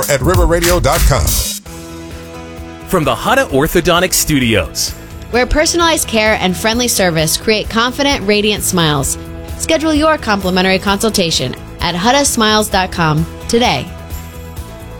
at riverradio.com. From the Hutta Orthodontic Studios, where personalized care and friendly service create confident, radiant smiles. Schedule your complimentary consultation at HuttaSmiles.com today.